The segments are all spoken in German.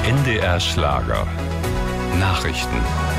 NDR Schlager. Nachrichten.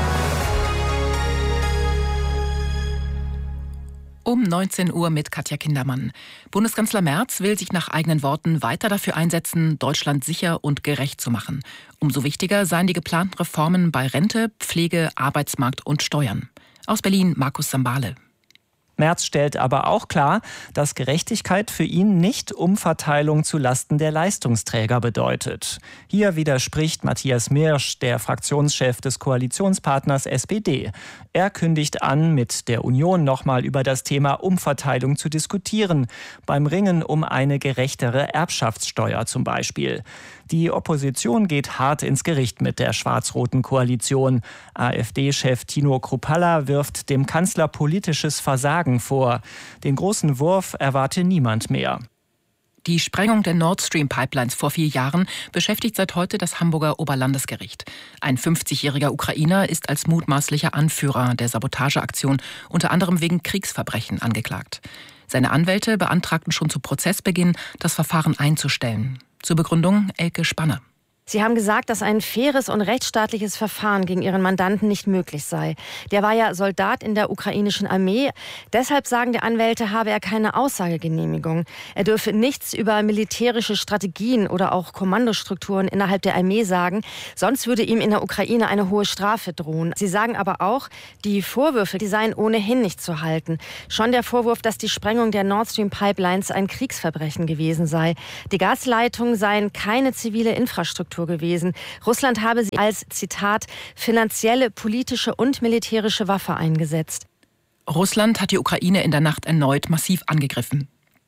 Um 19 Uhr mit Katja Kindermann. Bundeskanzler Merz will sich nach eigenen Worten weiter dafür einsetzen, Deutschland sicher und gerecht zu machen. Umso wichtiger seien die geplanten Reformen bei Rente, Pflege, Arbeitsmarkt und Steuern. Aus Berlin Markus Sambale. Merz stellt aber auch klar, dass Gerechtigkeit für ihn nicht Umverteilung zulasten der Leistungsträger bedeutet. Hier widerspricht Matthias Mirsch, der Fraktionschef des Koalitionspartners SPD. Er kündigt an, mit der Union nochmal über das Thema Umverteilung zu diskutieren, beim Ringen um eine gerechtere Erbschaftssteuer zum Beispiel. Die Opposition geht hart ins Gericht mit der schwarz-roten Koalition. AfD-Chef Tino Kruppalla wirft dem Kanzler politisches Versagen vor. Den großen Wurf erwarte niemand mehr. Die Sprengung der Nord Stream Pipelines vor 4 Jahren beschäftigt seit heute das Hamburger Oberlandesgericht. Ein 50-jähriger Ukrainer ist als mutmaßlicher Anführer der Sabotageaktion unter anderem wegen Kriegsverbrechen angeklagt. Seine Anwälte beantragten schon zu Prozessbeginn, das Verfahren einzustellen. Zur Begründung Elke Spanner. Sie haben gesagt, dass ein faires und rechtsstaatliches Verfahren gegen Ihren Mandanten nicht möglich sei. Der war ja Soldat in der ukrainischen Armee. Deshalb sagen die Anwälte, habe er keine Aussagegenehmigung. Er dürfe nichts über militärische Strategien oder auch Kommandostrukturen innerhalb der Armee sagen. Sonst würde ihm in der Ukraine eine hohe Strafe drohen. Sie sagen aber auch, die Vorwürfe, die seien ohnehin nicht zu halten. Schon der Vorwurf, dass die Sprengung der Nord Stream Pipelines ein Kriegsverbrechen gewesen sei. Die Gasleitungen seien keine zivile Infrastruktur gewesen. Russland habe sie als, Zitat, finanzielle, politische und militärische Waffe eingesetzt. Russland hat die Ukraine in der Nacht erneut massiv angegriffen.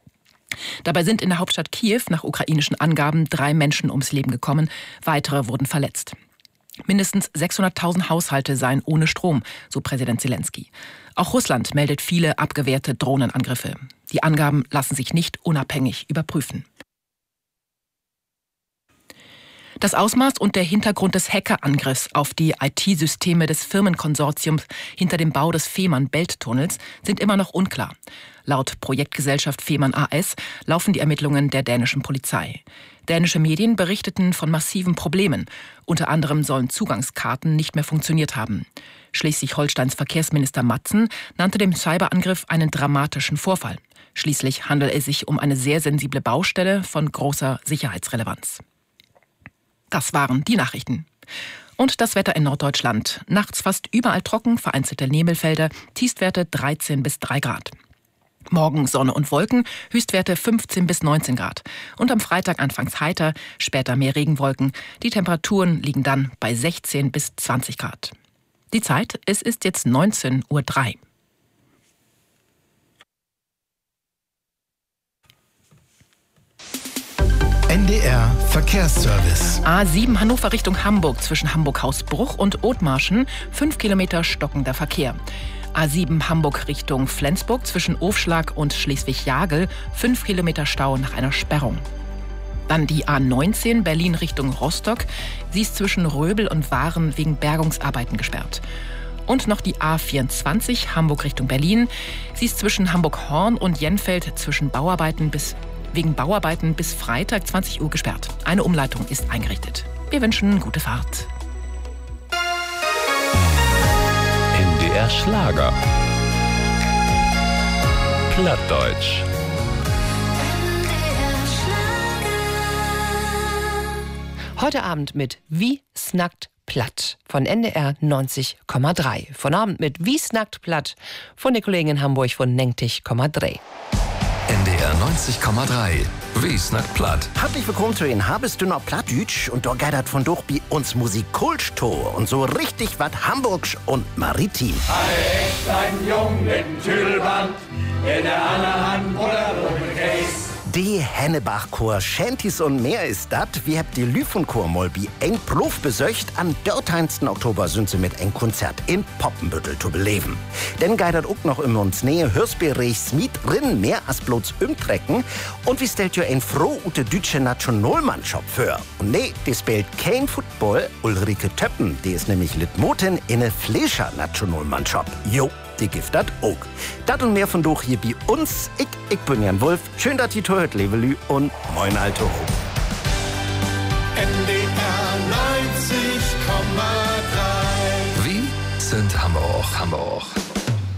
Dabei sind in der Hauptstadt Kiew nach ukrainischen Angaben 3 Menschen ums Leben gekommen, weitere wurden verletzt. Mindestens 600.000 Haushalte seien ohne Strom, so Präsident Zelensky. Auch Russland meldet viele abgewehrte Drohnenangriffe. Die Angaben lassen sich nicht unabhängig überprüfen. Das Ausmaß und der Hintergrund des Hackerangriffs auf die IT-Systeme des Firmenkonsortiums hinter dem Bau des Fehmarn-Belt-Tunnels sind immer noch unklar. Laut Projektgesellschaft Fehmarn AS laufen die Ermittlungen der dänischen Polizei. Dänische Medien berichteten von massiven Problemen. Unter anderem sollen Zugangskarten nicht mehr funktioniert haben. Schleswig-Holsteins Verkehrsminister Matzen nannte dem Cyberangriff einen dramatischen Vorfall. Schließlich handelt es sich um eine sehr sensible Baustelle von großer Sicherheitsrelevanz. Das waren die Nachrichten. Und das Wetter in Norddeutschland. Nachts fast überall trocken, vereinzelte Nebelfelder, Tiefstwerte 13 bis 3 Grad. Morgen Sonne und Wolken, Höchstwerte 15 bis 19 Grad. Und am Freitag anfangs heiter, später mehr Regenwolken. Die Temperaturen liegen dann bei 16 bis 20 Grad. Die Zeit, es ist jetzt 19:03 Uhr. NDR Verkehrsservice. A7 Hannover Richtung Hamburg zwischen Hamburg-Hausbruch und Othmarschen 5 Kilometer stockender Verkehr. A7 Hamburg Richtung Flensburg zwischen Ofschlag und Schleswig-Jagel 5 Kilometer Stau nach einer Sperrung. Dann die A19 Berlin Richtung Rostock. Sie ist zwischen Röbel und Waren wegen Bergungsarbeiten gesperrt. Und noch die A24 Hamburg Richtung Berlin. Sie ist zwischen Hamburg-Horn und Jenfeld wegen Bauarbeiten bis Freitag 20 Uhr gesperrt. Eine Umleitung ist eingerichtet. Wir wünschen gute Fahrt. NDR Schlager. Plattdeutsch. Heute Abend mit Wie snackt platt von NDR 90,3. Von Abend mit Wie snackt platt von der Kollegin in Hamburg von 90,3. NDR 90,3. Wie snackt platt? Herzlich willkommen zu den Habest du noch Plattdütsch und da geht das von durch bei uns Musikultor und so richtig was Hamburgsch und Maritim. Echt ein Jung mit Tüdelband, in der anderen Hand Case. Die Hennebach-Chor Shanties und mehr ist dat. Wir habt die Lüfenchor mal bei eng Prof besöcht. Am 13. Oktober sind sie mit eng Konzert in Poppenbüttel zu beleben. Denn geidert auch noch in uns Nähe Hörsbereich Smit rin mehr als bloß umtrecken. Und wie stellt ihr ein froh ute deutsche Nationalmannschaft für? Und nee, die spielt kein Football. Ulrike Töppen, die ist nämlich Litmotin in eine Flescher Nationalmannschaft. Jo. Die gibt das auch. Das und mehr von durch hier bei uns. Ich bin Jan Wolf. Schön, dass ihr hört, Levelü und moin, Alto. NDR sind, haben wir auch.